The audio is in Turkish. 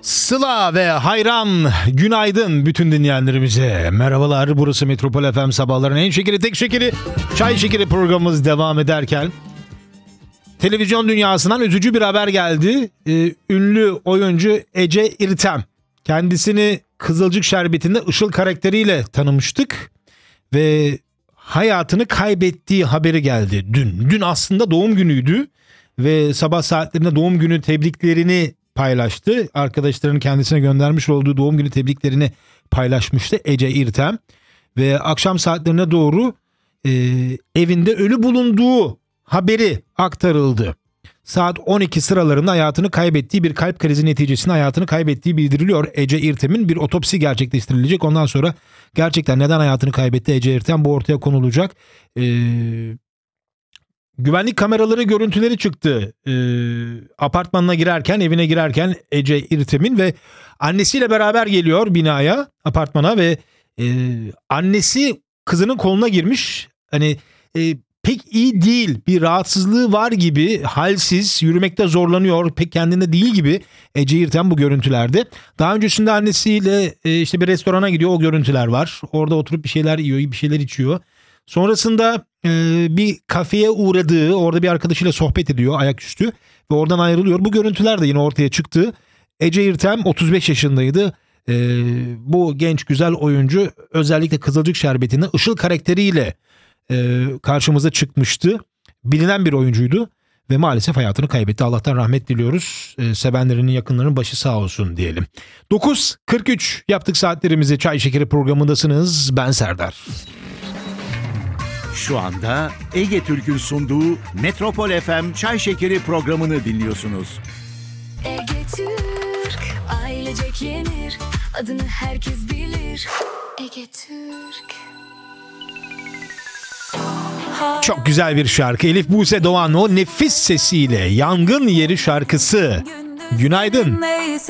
Sıla ve hayran, günaydın bütün dinleyenlerimize. Merhabalar, burası Metropol FM, sabahların en şekeri tek şekeri çay şekeri programımız devam ederken televizyon dünyasından üzücü bir haber geldi. Ünlü oyuncu Ece İrtem, kendisini Kızılcık Şerbeti'nde Işıl karakteriyle tanımıştık ve hayatını kaybettiği haberi geldi dün. Dün aslında doğum günüydü ve sabah saatlerinde doğum günü tebriklerini paylaştı. Arkadaşlarının kendisine göndermiş olduğu doğum günü tebriklerini paylaşmıştı Ece İrtem. Ve akşam saatlerine doğru evinde ölü bulunduğu haberi aktarıldı. Saat 12 sıralarında hayatını kaybettiği, bir kalp krizi neticesinde hayatını kaybettiği bildiriliyor. Ece İrtem'in bir otopsi gerçekleştirilecek. Ondan sonra gerçekten neden hayatını kaybetti Ece İrtem, bu ortaya konulacak. Güvenlik kameraları görüntüleri çıktı. Apartmanına girerken, evine girerken Ece İrtem'in ve annesiyle beraber geliyor binaya, apartmana ve annesi kızının koluna girmiş. Hani pek iyi değil, bir rahatsızlığı var gibi, halsiz, yürümekte zorlanıyor, pek kendinde değil gibi Ece İrtem bu görüntülerde. Daha öncesinde annesiyle işte bir restorana gidiyor, o görüntüler var. Orada oturup bir şeyler yiyor, bir şeyler içiyor. Sonrasında bir kafeye uğradığı, orada bir arkadaşıyla sohbet ediyor ayaküstü ve oradan ayrılıyor. Bu görüntüler de yine ortaya çıktı. Ece İrtem 35 yaşındaydı. Bu genç güzel oyuncu özellikle Kızılcık Şerbeti'nde Işıl karakteriyle karşımıza çıkmıştı. Bilinen bir oyuncuydu ve maalesef hayatını kaybetti. Allah'tan rahmet diliyoruz. Sevenlerinin, yakınlarının başı sağ olsun diyelim. 9.43 yaptık saatlerimizi. Çay Şekeri programındasınız. Ben Serdar. Şu anda Ege Türk'ün sunduğu Metropol FM Çay Şekeri programını dinliyorsunuz. Ege Türk, ailecek yenir, adını herkes bilir. Ege Türk. Çok güzel bir şarkı. Elif Buse Doğan o nefis sesiyle Yangın Yeri şarkısı. Günaydın.